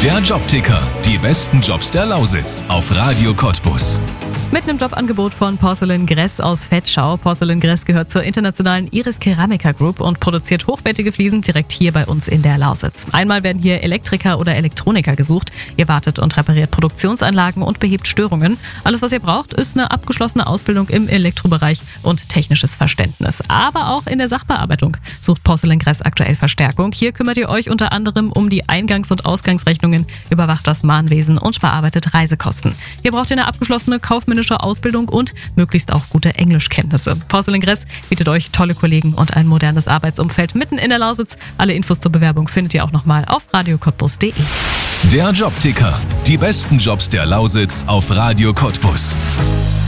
Der Jobticker. Die besten Jobs der Lausitz auf Radio Cottbus. Mit einem Jobangebot von Porcelain Gress aus Vetschau. Porcelain Gress gehört zur internationalen Iris Ceramica Group und produziert hochwertige Fliesen direkt hier bei uns in der Lausitz. Einmal werden hier Elektriker oder Elektroniker gesucht. Ihr wartet und repariert Produktionsanlagen und behebt Störungen. Alles, was ihr braucht, ist eine abgeschlossene Ausbildung im Elektrobereich und technisches Verständnis. Aber auch in der Sachbearbeitung sucht Porcelain Gress aktuell Verstärkung. Hier kümmert ihr euch unter anderem um die Eingangs- und Ausgangsrechnungen, überwacht das Mahnwesen und bearbeitet Reisekosten. Hier braucht ihr eine abgeschlossene kaufmännische Ausbildung und möglichst auch gute Englischkenntnisse. Porcelain Gress bietet euch tolle Kollegen und ein modernes Arbeitsumfeld mitten in der Lausitz. Alle Infos zur Bewerbung findet ihr auch nochmal auf radiocottbus.de. Der Jobticker. Die besten Jobs der Lausitz auf Radio Cottbus.